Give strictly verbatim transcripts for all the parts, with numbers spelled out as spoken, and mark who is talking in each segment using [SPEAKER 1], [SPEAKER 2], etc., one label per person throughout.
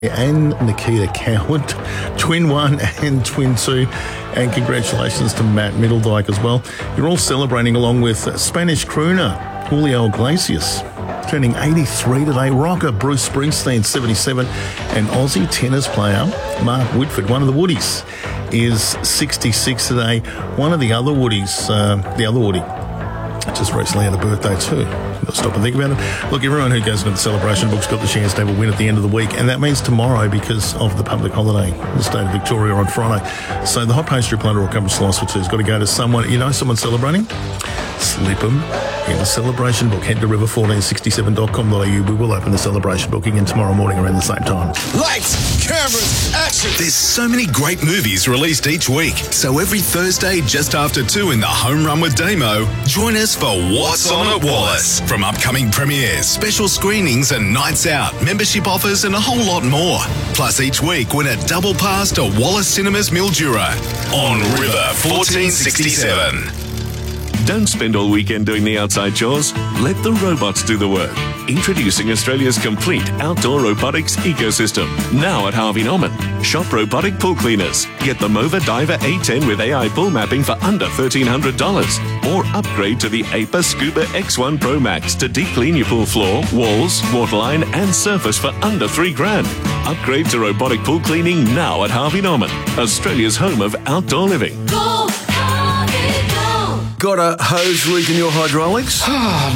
[SPEAKER 1] and Nikita Coward, twin one and twin two, and congratulations to Matt Middledike as well. You're all celebrating along with Spanish crooner Julio Iglesias, turning eighty-three today, rocker Bruce Springsteen, seventy-seven, and Aussie tennis player Mark Whitford, one of the Woodies, is sixty-six today. One of the other Woodies, uh, the other Woody, just recently had a birthday too. Got to stop and think about it. Look, everyone who goes into the celebration book's got the chance to have a win at the end of the week, and that means tomorrow because of the public holiday in the state of Victoria on Friday. So the hot pastry platter or couple slice for two has got to go to someone. You know someone celebrating? Slip them in the celebration book. Head to river fourteen sixty-seven dot com dot a u. We will open the celebration book again tomorrow morning around the same time.
[SPEAKER 2] Lights, cameras, action. There's so many great movies released each week. So every Thursday just after two in the Home Run with Damo, join us for What's On at Wallace. From upcoming premieres, special screenings and nights out, membership offers and a whole lot more. Plus each week win a double pass to Wallace Cinemas Mildura on River fourteen sixty-seven.
[SPEAKER 3] Don't spend all weekend doing the outside chores. Let the robots do the work. Introducing Australia's complete outdoor robotics ecosystem. Now at Harvey Norman. Shop robotic pool cleaners. Get the Mova Diver A ten with A I pool mapping for under thirteen hundred dollars. Or upgrade to the A P A Scuba X one Pro Max to deep clean your pool floor, walls, waterline and surface for under three grand. Upgrade to robotic pool cleaning now at Harvey Norman. Australia's home of outdoor living.
[SPEAKER 4] Go, Harvey, go!
[SPEAKER 5] Got a hose leak in your hydraulics?
[SPEAKER 6] Oh,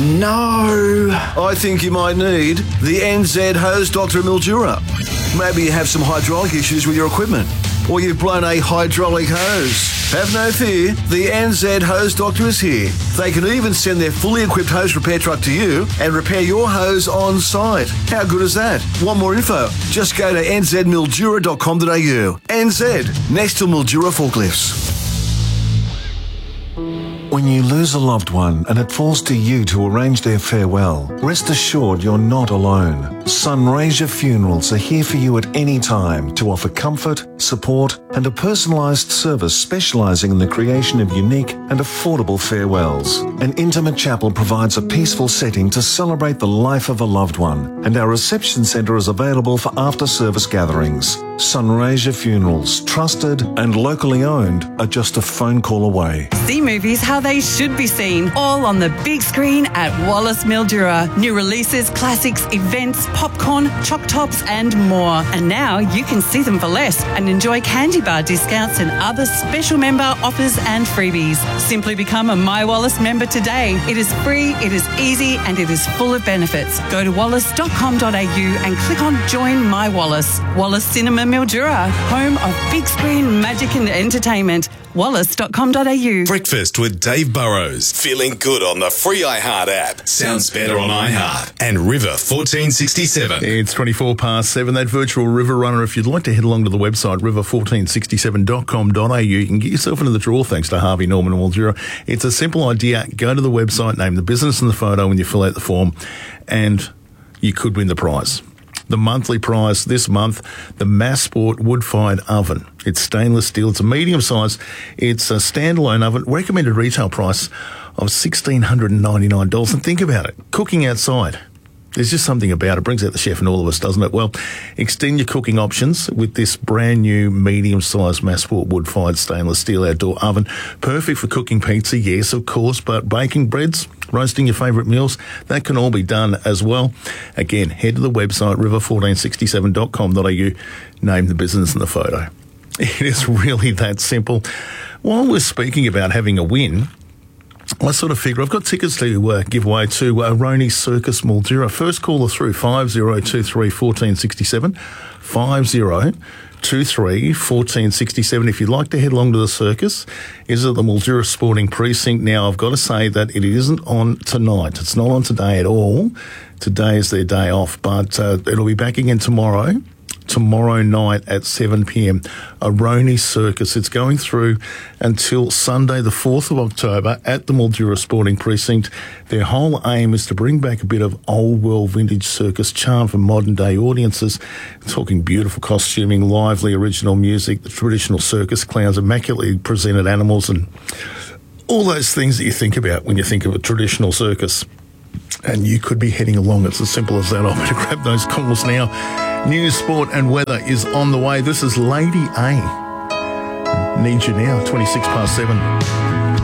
[SPEAKER 6] no.
[SPEAKER 5] I think you might need the N Z Hose Doctor Mildura. Maybe you have some hydraulic issues with your equipment, or you've blown a hydraulic hose. Have no fear, the N Z Hose Doctor is here. They can even send their fully equipped hose repair truck to you and repair your hose on site. How good is that? Want more info? Just go to n z mildura dot com dot a u. N Z, next to Mildura Forklifts.
[SPEAKER 7] When you lose a loved one and it falls to you to arrange their farewell, rest assured you're not alone. Sunraysia Funerals are here for you at any time to offer comfort, support and a personalised service specialising in the creation of unique and affordable farewells. An intimate chapel provides a peaceful setting to celebrate the life of a loved one, and our reception centre is available for after-service gatherings. Sunraysia Funerals, trusted and locally owned, are just a phone call away.
[SPEAKER 8] See movies how they should be seen, all on the big screen at Wallace Mildura. New releases, classics, events, popcorn, choc tops and more. And now you can see them for less and enjoy candy bar discounts and other special member offers and freebies. Simply become a My Wallace member today. It is free, it is easy and it is full of benefits. Go to wallace dot com dot a u and click on Join My Wallace. Wallace Cinema Mildura, home of big screen magic and entertainment. wallace dot com dot a u.
[SPEAKER 2] Breakfast with Dave Burrows. Feeling good on the free iHeart app. Sounds better on iHeart. And River fourteen sixty-seven.
[SPEAKER 1] It's twenty-four past seven. That virtual river runner, if you'd like to head along to the website, river fourteen sixty-seven dot com dot a u, you can get yourself into the draw thanks to Harvey Norman and Mildura. It's a simple idea. Go to the website, name the business in the photo when you fill out the form, and you could win the prize. The monthly prize this month, the Massport wood-fired oven. It's stainless steel. It's a medium size. It's a standalone oven. Recommended retail price of one thousand six hundred ninety-nine dollars. And think about it. Cooking outside. There's just something about it. Brings out the chef in all of us, doesn't it? Well, extend your cooking options with this brand new medium-sized Massport wood-fired stainless steel outdoor oven. Perfect for cooking pizza, yes, of course, but baking breads, roasting your favourite meals, that can all be done as well. Again, head to the website, river fourteen sixty-seven dot com dot a u, name the business in the photo. It is really that simple. While we're speaking about having a win, I sort of figure I've got tickets to uh, give away to uh, Roni Circus Mildura. First caller through five zero two three, one four six seven, five zero two three, one four six seven. If you'd like to head along to the circus, is at the Mildura Sporting Precinct. Now, I've got to say that it isn't on tonight. It's not on today at all. Today is their day off, but uh, it'll be back again tomorrow. Tomorrow night at seven p.m. a Roni Circus. It's going through until Sunday the fourth of October at the Mildura Sporting Precinct. Their whole aim is to bring back a bit of old world vintage circus charm for modern day audiences. Talking beautiful costuming, lively original music, the traditional circus clowns, immaculately presented animals and all those things that you think about when you think of a traditional circus. And you could be heading along. It's as simple as that. I'm going to grab those calls now. News, sport and weather is on the way. This is Lady A. Need you now, twenty-six past seven.